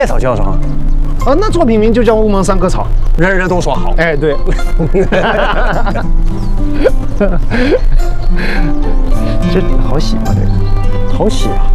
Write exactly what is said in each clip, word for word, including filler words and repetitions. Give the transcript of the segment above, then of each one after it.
草叫什么？ 啊，那作品名就叫《乌蒙三棵草》， 人人都说好。 哎，对。这好洗吗？这个好洗啊！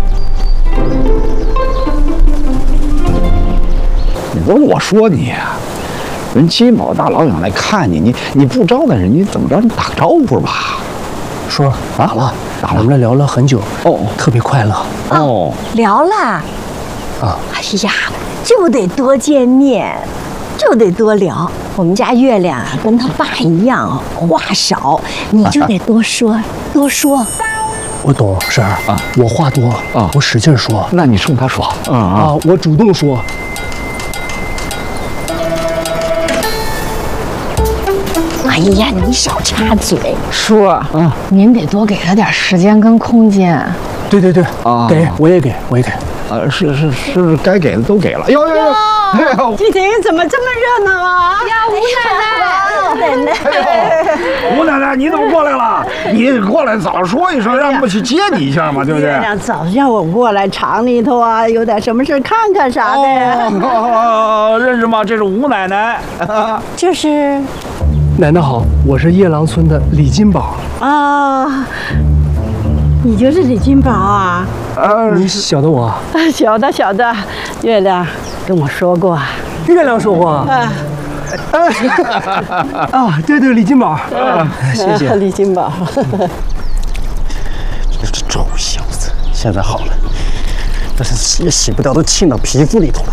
你不是我说你呀、啊，人金宝大老远来看你，你你不招待人，你怎么着？你打个招呼吧。 说打了，打了， 我们聊了很久， 哦， 特别快乐。 哦， 聊了。 啊， 哎呀，就得多见面，就得多聊。我们家月亮啊，跟他爸一样，话少，你就得多说多说。 我懂，婶儿啊， 我话多啊， 我使劲说。 那你冲他说，啊啊，我主动说。 哎呀，你少插嘴。 叔， 啊， 您得多给他点时间跟空间。 对对对， 啊给我也给，我也给。 啊，是是是，该给的都给了。哟哟哟！哎呦， 今天怎么这么热闹啊？ 呀，吴奶奶，奶奶， 吴奶奶，你怎么过来了？你过来早说一声，让我们去接你一下嘛，对不对？ 月亮早叫我过来厂里头啊，有点什么事看看啥的。 哦，认识吗？这是吴奶奶。 这是奶奶好，我是夜郎村的李金宝。 啊，你就是李金宝啊？ 呃， 你晓得我？ 啊，晓得晓得，月亮跟我说过。 月亮说过。 啊， 啊，对对，李金宝。谢谢。 李金宝。 这臭小子，现在好了，但是洗也洗不掉，都沁到皮肤里头了。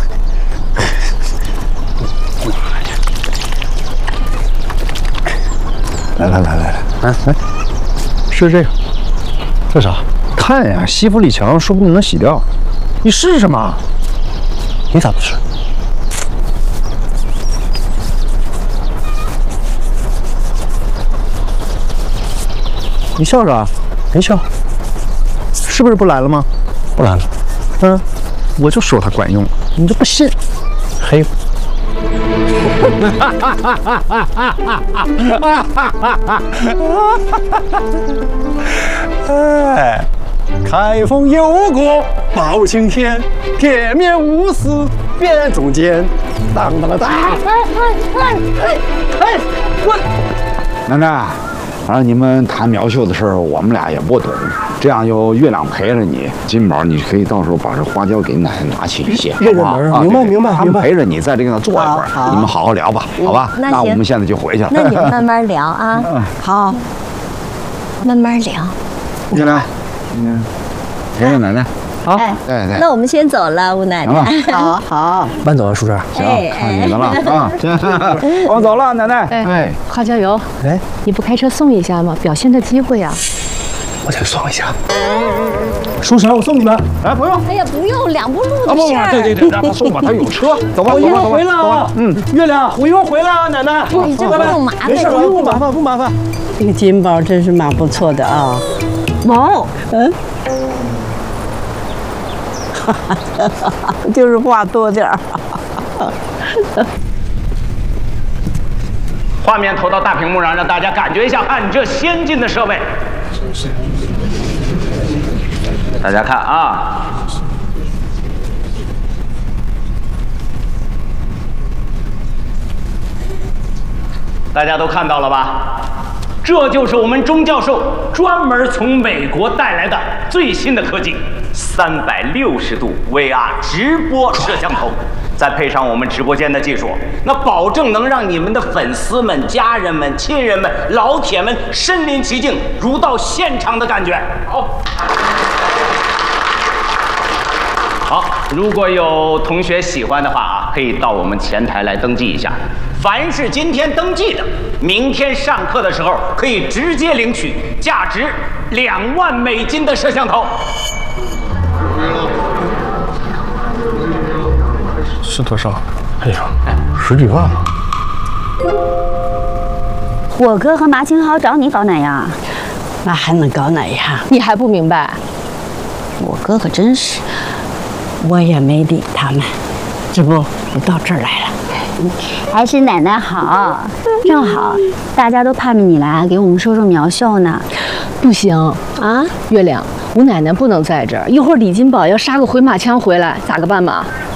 来来来来来，来来， 是这个，这啥？看呀，吸附力强，说不定能洗掉。你试试嘛。 你咋不试？ 你笑啥？ 没笑， 是不是不来了吗？ 不来了。 嗯，我就说它管用，你就不信。 嘿。哎，开封有国包青天，铁面无私辨忠奸。当当当！哎哎哎哎哎！我奶奶，反正你们谈苗绣的事儿，我们俩也不懂。这样有月亮陪着你，金宝，你可以到时候把这花椒给奶奶拿去一些， 认认门，明白明白明白。 他们陪着你在这个那坐一会儿，你们好好聊吧，好吧？那我们现在就回去了。 那你们慢慢聊啊。 好， 慢慢聊。 月亮，嗯，陪着奶奶。好， 哎， 对对。 那我们先走了，吴奶奶。 好好， 慢走啊，叔婶。 行，看你的了啊！我走了，奶奶。 哎，花椒油， 哎， 你不开车送一下吗？表现的机会啊。 我得送一下。叔婶，我送你们。 哎，不用。 哎呀，不用，两步路的啊，不不， 事儿。 对对对，让他送吧，他有车。走吧， 我一会儿走吧， 回来啊。嗯，月亮，我一会儿回来啊，奶奶。 你这不用麻烦， 没事，不麻烦，不麻烦。 这个金宝真是蛮不错的啊。 某， 嗯，就是话多点儿。 画面投到大屏幕上，让大家感觉一下看这先进的设备。大家看啊，大家都看到了吧？这就是我们钟教授专门从美国带来的最新的科技——三百六十度 V R 直播摄像头。再配上我们直播间的技术，那保证能让你们的粉丝们、家人们、亲人们、老铁们身临其境，如到现场的感觉。好，好，如果有同学喜欢的话啊，可以到我们前台来登记一下。凡是今天登记的，明天上课的时候可以直接领取价值两万美金的摄像头。 是多少？哎呀，十几万。 我哥和马清豪找你搞哪样？ 那还能搞哪样？ 你还不明白？ 我哥可真是， 我也没理他们，这不我到这儿来了。 还是奶奶好，正好大家都盼着你来给我们说说苗绣呢。 不行啊，月亮，吴奶奶不能在这儿，一会儿李金宝要杀个回马枪回来，咋个办嘛？